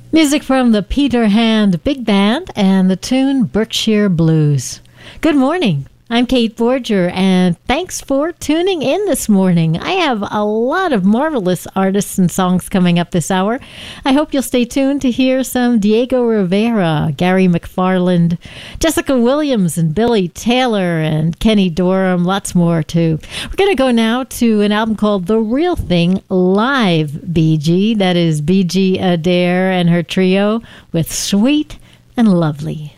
Music from the Peter Hand Big Band and the tune Berkshire Blues. Good morning. I'm Kate Borger, and thanks for tuning in this morning. I have a lot of marvelous artists and songs coming up this hour. I hope you'll stay tuned to hear some Diego Rivera, Gary McFarland, Jessica Williams, and Billy Taylor, and Kenny Dorham, lots more too. We're going to go now to an album called The Real Thing Live BG. That is BG Adair and her trio with Sweet and Lovely.